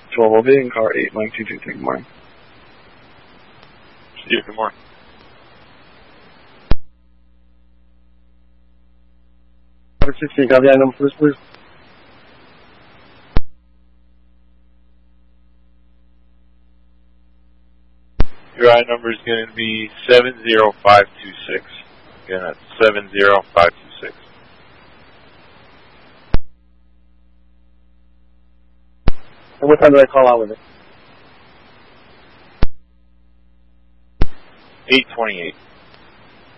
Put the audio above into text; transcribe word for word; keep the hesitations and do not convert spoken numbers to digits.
twelve O B in car eight, Mike two two three, good morning. Steve, good morning. Number sixteen, copy that number first, please. Your I number is going to be seven zero five two six. Again, that's seven zero five two six. And what time did I call out with it? eight twenty-eight.